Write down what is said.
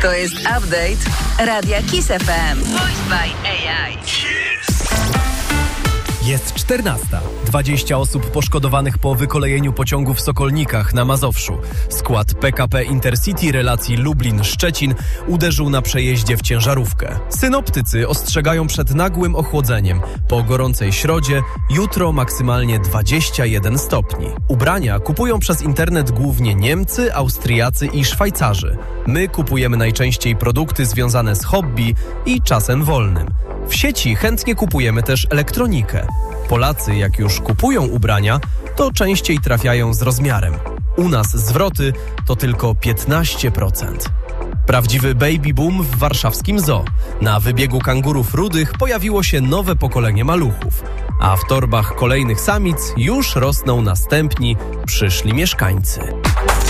To jest update Radia Kiss FM. Voiced by AI. Jest 14. 20 osób poszkodowanych po wykolejeniu pociągu w Sokolnikach na Mazowszu. Skład PKP Intercity relacji Lublin-Szczecin uderzył na przejeździe w ciężarówkę. Synoptycy ostrzegają przed nagłym ochłodzeniem. Po gorącej środzie jutro maksymalnie 21 stopni. Ubrania kupują przez internet głównie Niemcy, Austriacy i Szwajcarzy. My kupujemy najczęściej produkty związane z hobby i czasem wolnym. W sieci chętnie kupujemy też elektronikę. Polacy, jak już kupują ubrania, to częściej trafiają z rozmiarem. U nas zwroty to tylko 15%. Prawdziwy baby boom w warszawskim zoo. Na wybiegu kangurów rudych pojawiło się nowe pokolenie maluchów, a w torbach kolejnych samic już rosną następni przyszli mieszkańcy.